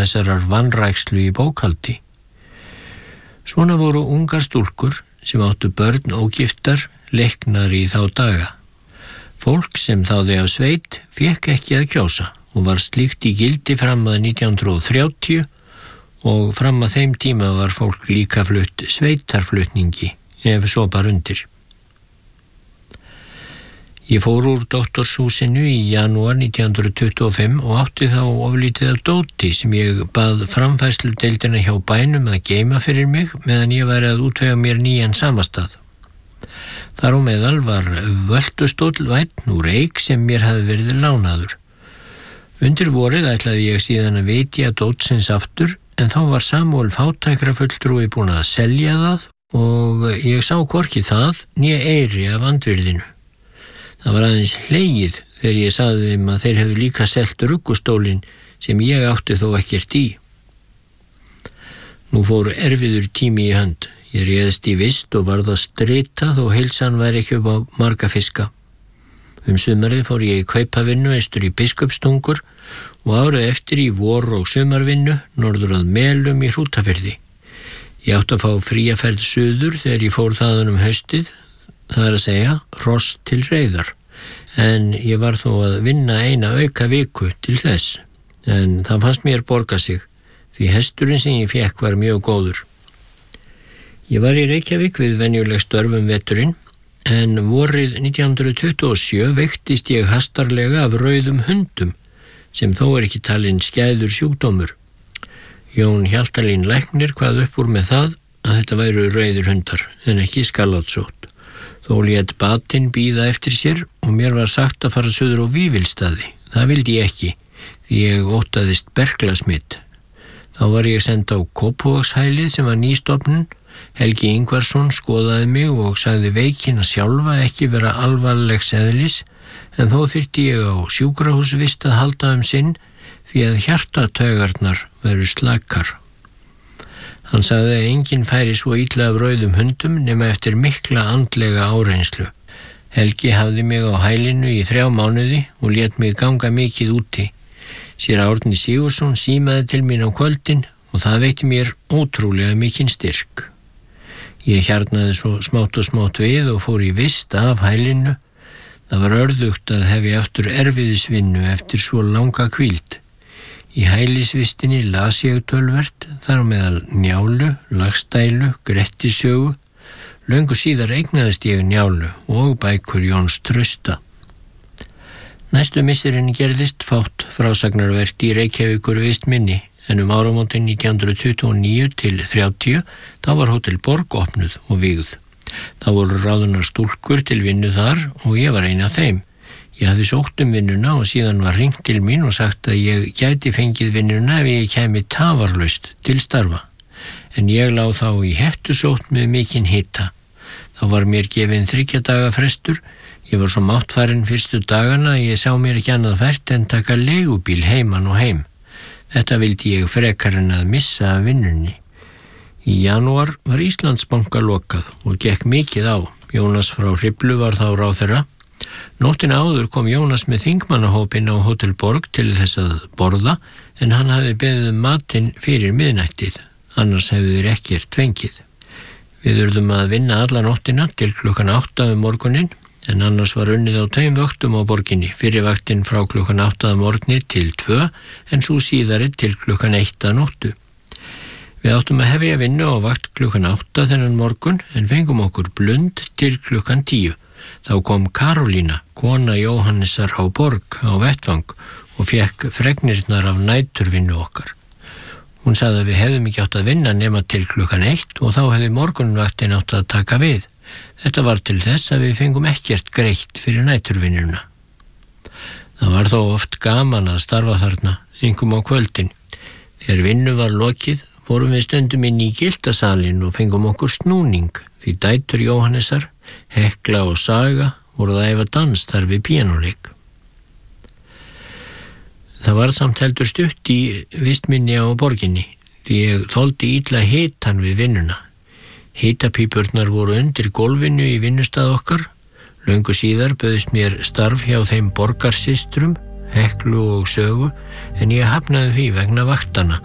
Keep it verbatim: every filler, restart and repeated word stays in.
þessarar vanrækslu í bókhaldi. Svona voru ungar stúlkur sem áttu börn ógiftar leiknar í þá daga. Fólk sem þáði af sveit fékk ekki að kjósa og var slíkt í gildi fram að nítján hundruð þrjátíu og fram að þeim tíma var fólk líka flutt sveitarflutningi ef svo bar undir. Ég fór úr doktorshúsinu í janúar nítján hundruð tuttugu og fimm og átti þá oflítið af dóti sem ég bað framfærsludeildina hjá bænum að geyma fyrir mig meðan ég væri að útvega mér nýjan samastað. Þar á meðal var völtustóll vænn úr eik sem mér hafði verið lánaður. Undir vorið ætlaði ég síðan að vitja dótsins aftur en þá var Samúel fátækrafulltrúi búinn að selja það og ég sá hvorki það né eyri af andvirðinu. Það var aðeins hlegið þegar ég sagði þeim að þeir hefðu líka selt ruggustólinn sem ég átti þó ekkert í. Nú fór erfiður tími í hönd. Ég réðst í vist og varð að strita þó heilsan væri ekki upp á marga fiska. Um sumarið fór ég í kaupavinnu eystur í Biskupstungur og árið eftir í vor- og sumarvinnu norður að Melum í Hrútafirði. Ég átti að fá fría ferð suður þegar ég fór þaðan um haustið, það er að segja hross til reiðar, en ég var þó að vinna eina auka viku til þess, en það fannst mér borga sig, því hesturinn sem ég fékk var mjög góður. Ég var í Reykjavík við venjuleg störf um veturinn, en vorið nítján hundruð tuttugu og sjö veiktist ég hastarlega af rauðum hundum, sem þó er ekki talinn skæður sjúkdómur. Jón Hjaltalín læknir kvað upp úr með það að þetta væru rauðir hundar, en ekki skallátsótt. Þó lét batinn bíða eftir sér og mér var sagt að fara suður á Vífilsstaði. Það vildi ég ekki, því ég óttaðist berklasmitt. Þá var ég send á Kópavogshælið sem var nýstofnun. Helgi Ingvarsson skoðaði mig og sagði veikina sjálfa ekki vera alvarlegs eðlis, en þó þyrfti ég á sjúkrahúsvist að halda um sinn því að hjartataugarnar veru slakar. Hann sagði að enginn færi svo illa af rauðum hundum nema eftir mikla andlega áreynslu. Helgi hafði mig á hælinu í þrjá mánuði og lét mig ganga mikið úti. Sér Árni Sigurðsson símaði til mín á kvöldin og það veitti mér ótrúlega mikinn styrk. Ég hjarnaði svo smátt og smátt við og fór í vist af hælinu. Það var örðugt að hefja aftur erfiðisvinnu eftir svo langa hvíld. Í hælisvistinni las ég tölvert, þar á meðal Njálu, Laxdælu, Grettisögu. Löngu síðar eignaðist ég Njálu og bækur Jóns Trausta. Næstu misserinn gerðist fátt frásagnarvert í Reykjavíkur vistminni, en um áramótin nítján hundruð tuttugu og níu til þrjátíu þá var Hótel Borg opnuð og vígð. Það voru ráðunar stúlkur til vinnu þar og ég var ein af þeim. Ég hafði sótt um vinnuna og síðan var hringt til mín og sagt að ég gæti fengið vinnuna ef ég kæmi tafarlaust til starfa. En ég lá þá í hettusótt með mikinn hita. Þá var mér gefinn þriggja daga frestur. Ég var svo máttfarinn fyrstu dagana að ég sá mér ekki annað fært en taka leigubíl heiman og heim. Þetta vildi ég frekar en að missa af vinnunni. Í janúar var Íslandsbanka lokað og gekk mikið á. Jónas frá Hriflu var þá ráðherra. Nóttina áður kom Jónas með þingmannahópinn á Hótel Borg til þess að borða, en hann hafði beðið um matinn fyrir miðnættið, annars hefði þeir ekkert fengið. Við urðum að vinna alla nóttina til klukkan átta um morguninn, en annars var unnið á tveim vöktum á borginni, fyrir vaktin frá klukkan átta að morgni til tvö, en svo síðari til klukkan eitt að nóttu. Við áttum að hefja vinnu á vakt klukkan átta þennan morgun, en fengum okkur blund til klukkan tíu. Þá kom Karolína, kona Jóhannesar á Borg, á vettvang og fekk fregnirnar af næturvinnu okkar. Hún sagði að við hefðum ekki átt að vinna nema til klukkan eitt og þá hefði morgunvaktin átt að taka við. Þetta var til þess að við fengum ekkert greitt fyrir næturvinnuna. Það var þó oft gaman að starfa þarna, einkum á kvöldin. Þegar vinnu var lokið, fórum við stundum inn í gildasalinn og fengum okkur snúning, því dætur Jóhannesar, Hekla og Saga, voru að æfa dans þar við píanóleik. Það var samt heldur stutt í vistminni á borginni, því ég þoldi illa hitan við vinnuna. Hitapípurnar voru undir gólfinu í vinnustað okkar. Löngu síðar bauðst mér starf hjá þeim borgarsystrum, Heklu og Sögu, en ég hafnaði því vegna vaktana.